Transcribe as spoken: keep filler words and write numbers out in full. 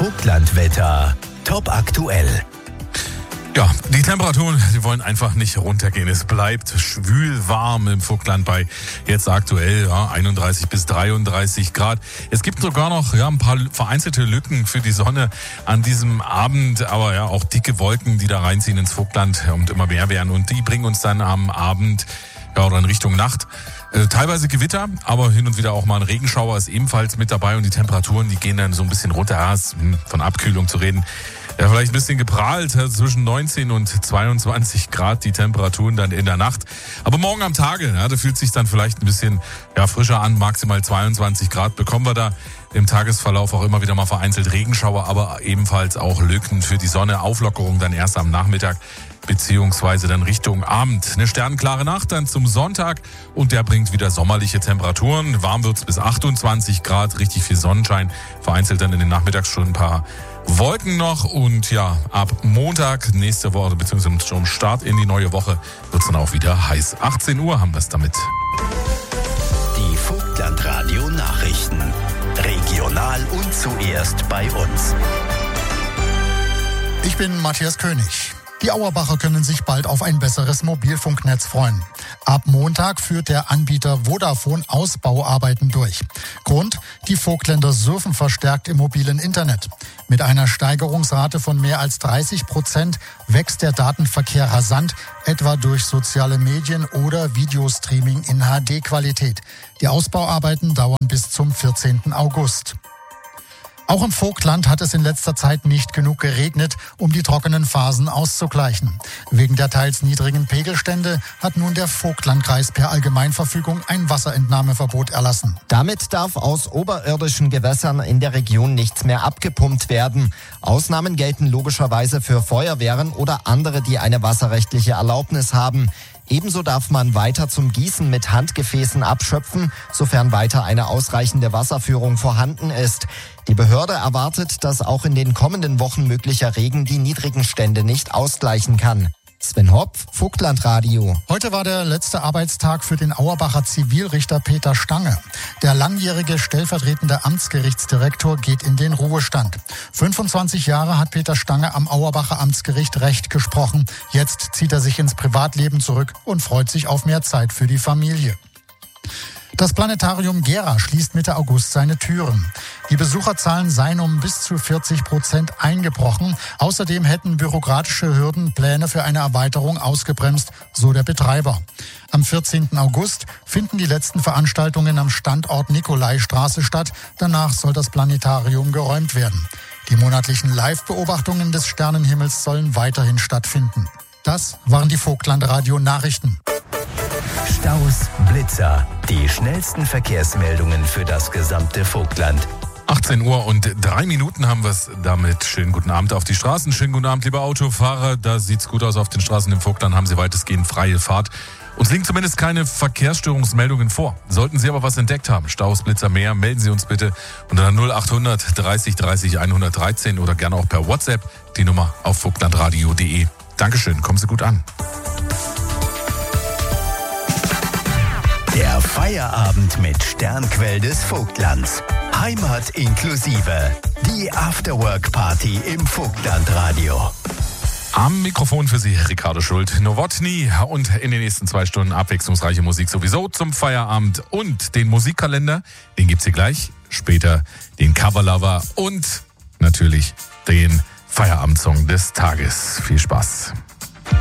Vogtlandwetter. Top aktuell. Ja, die Temperaturen, die wollen einfach nicht runtergehen. Es bleibt schwül warm im Vogtland bei jetzt aktuell ja, einunddreißig bis dreiunddreißig Grad. Es gibt sogar noch ja, ein paar vereinzelte Lücken für die Sonne an diesem Abend, aber ja auch dicke Wolken, die da reinziehen ins Vogtland und immer mehr werden. Und die bringen uns dann am Abend ja, oder in Richtung Nacht äh, teilweise Gewitter, aber hin und wieder auch mal ein Regenschauer ist ebenfalls mit dabei und die Temperaturen, die gehen dann so ein bisschen runter. Ja, ist, hm, von Abkühlung zu reden. Ja, vielleicht ein bisschen geprahlt, zwischen neunzehn und zweiundzwanzig Grad die Temperaturen dann in der Nacht. Aber morgen am Tage, ja, da fühlt sich dann vielleicht ein bisschen ja, frischer an, maximal zweiundzwanzig Grad bekommen wir da. Im Tagesverlauf auch immer wieder mal vereinzelt Regenschauer, aber ebenfalls auch Lücken für die Sonne. Auflockerung dann erst am Nachmittag beziehungsweise dann Richtung Abend. Eine sternenklare Nacht dann zum Sonntag und der bringt wieder sommerliche Temperaturen. Warm wird's bis achtundzwanzig Grad, richtig viel Sonnenschein. Vereinzelt dann in den Nachmittagsstunden ein paar Wolken noch und ja, ab Montag nächste Woche beziehungsweise zum Start in die neue Woche wird's dann auch wieder heiß. achtzehn Uhr haben wir es damit. Die Vogtlandradio Nachrichten. Regional und zuerst bei uns. Ich bin Matthias König. Die Auerbacher können sich bald auf ein besseres Mobilfunknetz freuen. Ab Montag führt der Anbieter Vodafone Ausbauarbeiten durch. Grund: die Vogtländer surfen verstärkt im mobilen Internet. Mit einer Steigerungsrate von mehr als dreißig Prozent wächst der Datenverkehr rasant, etwa durch soziale Medien oder Videostreaming in H D-Qualität. Die Ausbauarbeiten dauern bis zum vierzehnten August. Auch im Vogtland hat es in letzter Zeit nicht genug geregnet, um die trockenen Phasen auszugleichen. Wegen der teils niedrigen Pegelstände hat nun der Vogtlandkreis per Allgemeinverfügung ein Wasserentnahmeverbot erlassen. Damit darf aus oberirdischen Gewässern in der Region nichts mehr abgepumpt werden. Ausnahmen gelten logischerweise für Feuerwehren oder andere, die eine wasserrechtliche Erlaubnis haben. Ebenso darf man weiter zum Gießen mit Handgefäßen abschöpfen, sofern weiter eine ausreichende Wasserführung vorhanden ist. Die Behörde erwartet, dass auch in den kommenden Wochen möglicher Regen die niedrigen Stände nicht ausgleichen kann. Sven Hopf, Vogtlandradio. Heute war der letzte Arbeitstag für den Auerbacher Zivilrichter Peter Stange. Der langjährige stellvertretende Amtsgerichtsdirektor geht in den Ruhestand. fünfundzwanzig Jahre hat Peter Stange am Auerbacher Amtsgericht Recht gesprochen. Jetzt zieht er sich ins Privatleben zurück und freut sich auf mehr Zeit für die Familie. Das Planetarium Gera schließt Mitte August seine Türen. Die Besucherzahlen seien um bis zu vierzig Prozent eingebrochen. Außerdem hätten bürokratische Hürden Pläne für eine Erweiterung ausgebremst, so der Betreiber. Am vierzehnten August finden die letzten Veranstaltungen am Standort Nikolaistraße statt. Danach soll das Planetarium geräumt werden. Die monatlichen Live-Beobachtungen des Sternenhimmels sollen weiterhin stattfinden. Das waren die Vogtlandradio-Nachrichten. Staus, Blitzer, die schnellsten Verkehrsmeldungen für das gesamte Vogtland. achtzehn Uhr und drei Minuten haben wir es damit. Schönen guten Abend auf die Straßen. Schönen guten Abend, liebe Autofahrer. Da sieht's gut aus auf den Straßen im Vogtland. Haben Sie weitestgehend freie Fahrt. Uns liegen zumindest keine Verkehrsstörungsmeldungen vor. Sollten Sie aber was entdeckt haben, Staus, Blitzer, mehr, melden Sie uns bitte unter null achthundert dreißig dreißig hundertdreizehn oder gerne auch per WhatsApp. Die Nummer auf vogtlandradio punkt de. Dankeschön, kommen Sie gut an. Der Feierabend mit Sternquell des Vogtlands. Heimat inklusive. Die Afterwork-Party im Vogtlandradio. Am Mikrofon für Sie Ricardo Schult, Nowotny und in den nächsten zwei Stunden abwechslungsreiche Musik sowieso zum Feierabend und den Musikkalender, den gibt's hier gleich, später den Coverlover und natürlich den Feierabendsong des Tages. Viel Spaß.